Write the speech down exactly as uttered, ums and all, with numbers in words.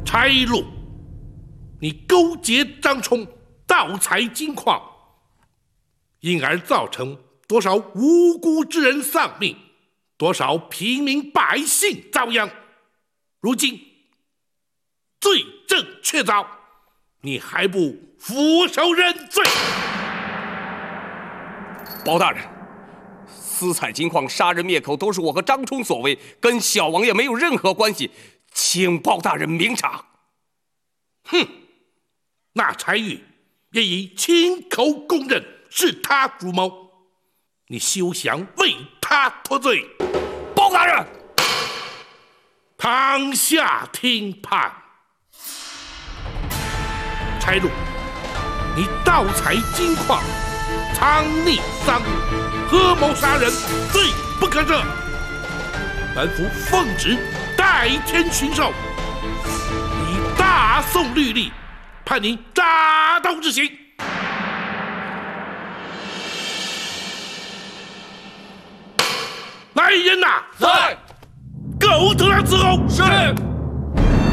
差路，你勾结张冲，盗采金矿，因而造成多少无辜之人丧命，多少平民百姓遭殃。如今罪证确凿，你还不俯首认罪？ 包大人，私采金矿、杀人灭口都是我和张冲所为，跟小王爷没有任何关系，请包大人明察。 哼，那柴玉也已亲口供认是他主谋，你休想为他脱罪。 包大人， 堂下听判。柴禄，你盗采金矿，藏匿赃物，合谋杀人，罪不可赦。本府奉旨代天巡狩，以大宋律例判你铡刀之刑。来人呐！ 在。 狗头上伺候。 是。